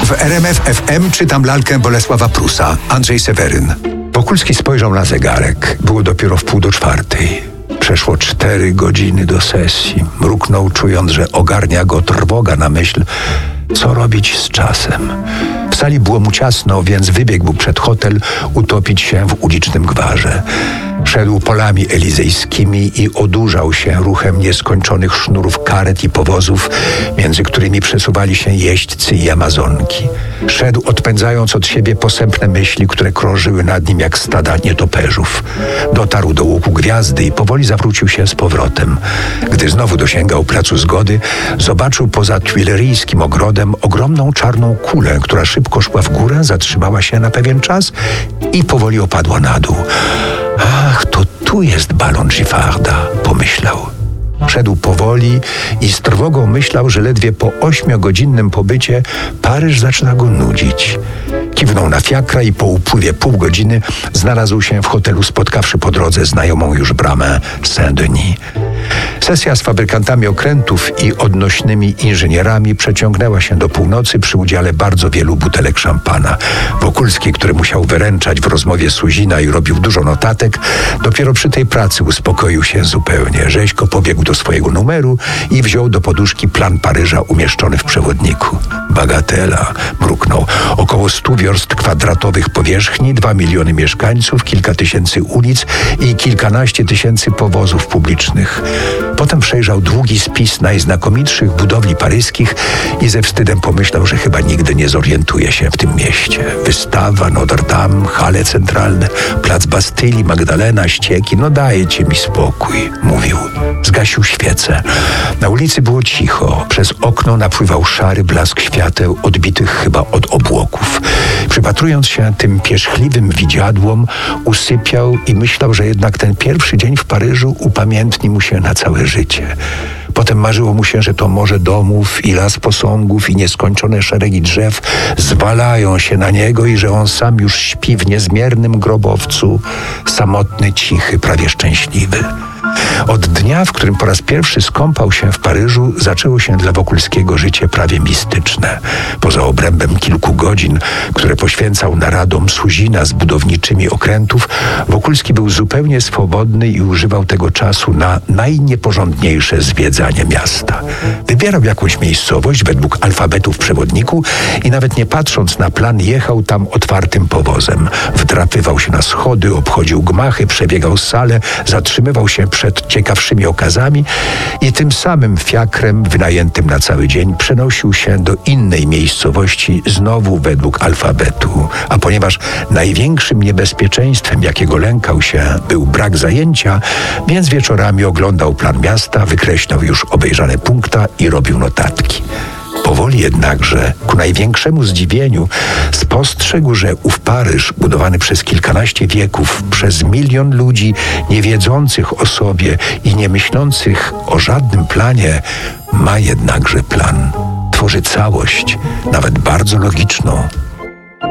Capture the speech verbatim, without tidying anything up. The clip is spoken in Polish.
W R M F F M czytam lalkę Bolesława Prusa. Andrzej Seweryn. Wokulski spojrzał na zegarek. Było dopiero w pół do czwartej. Przeszło cztery godziny do sesji. Mruknął, czując, że ogarnia go trwoga na myśl, co robić z czasem. W sali było mu ciasno, więc wybiegł przed hotel utopić się w ulicznym gwarze. Szedł polami elizejskimi i odurzał się ruchem nieskończonych sznurów karet i powozów, między którymi przesuwali się jeźdźcy i amazonki. Szedł, odpędzając od siebie posępne myśli, które krążyły nad nim jak stada nietoperzów. Dotarł do łuku gwiazdy i powoli zawrócił się z powrotem. Gdy znowu dosięgał placu Zgody, zobaczył poza tuileryjskim ogrodem ogromną czarną kulę, która szybko szła w górę, zatrzymała się na pewien czas i powoli opadła na dół. Ach, to tu jest balon Giffarda, pomyślał. Szedł powoli i z trwogą myślał, że ledwie po ośmiogodzinnym pobycie Paryż zaczyna go nudzić. Kiwnął na fiakra i po upływie pół godziny znalazł się w hotelu, spotkawszy po drodze znajomą już bramę Saint-Denis. Sesja z fabrykantami okrętów i odnośnymi inżynierami przeciągnęła się do północy przy udziale bardzo wielu butelek szampana. Wokulski, który musiał wyręczać w rozmowie Suzina i robił dużo notatek, dopiero przy tej pracy uspokoił się zupełnie. Rzeźko pobiegł do swojego numeru i wziął do poduszki plan Paryża umieszczony w przewodniku. Bagatela, mruknął. Około stu wiorst kwadratowych powierzchni, dwa miliony mieszkańców, kilka tysięcy ulic i kilkanaście tysięcy powozów publicznych. Potem przejrzał długi spis najznakomitszych budowli paryskich i ze wstydem pomyślał, że chyba nigdy nie zorientuje się w tym mieście. Wystawa, Notre Dame, hale centralne, plac Bastylii, Magdalena, ścieki. No dajcie mi spokój, mówił. Zgasił świecę. Na ulicy było cicho. Przez okno napływał szary blask świateł, odbitych chyba od obłoków. Przypatrując się tym pierzchliwym widziadłom, usypiał i myślał, że jednak ten pierwszy dzień w Paryżu upamiętni mu się na całe życie. Potem marzyło mu się, że to morze domów i las posągów i nieskończone szeregi drzew zwalają się na niego i że on sam już śpi w niezmiernym grobowcu, samotny, cichy, prawie szczęśliwy. Od dnia, w którym po raz pierwszy skąpał się w Paryżu, zaczęło się dla Wokulskiego życie prawie mistyczne. Poza obrębem kilku godzin, które poświęcał naradom Suzina z budowniczymi okrętów, Wokulski był zupełnie swobodny i używał tego czasu na najnieporządniejsze zwiedzanie miasta. Wybierał jakąś miejscowość według alfabetu w przewodniku i nawet nie patrząc na plan, jechał tam otwartym powozem. Wdrapywał się na schody, obchodził gmachy, przebiegał salę, zatrzymywał się przed ciekawszymi okazami i tym samym fiakrem wynajętym na cały dzień przenosił się do innej miejscowości znowu według alfabetu. A ponieważ największym niebezpieczeństwem, jakiego lękał się, był brak zajęcia, więc wieczorami oglądał plan miasta, wykreślał już obejrzane punkta i robił notatki. Powoli jednakże, ku największemu zdziwieniu, spostrzegł, że ów Paryż, budowany przez kilkanaście wieków, przez milion ludzi niewiedzących o sobie i nie myślących o żadnym planie, ma jednakże plan. Tworzy całość, nawet bardzo logiczną.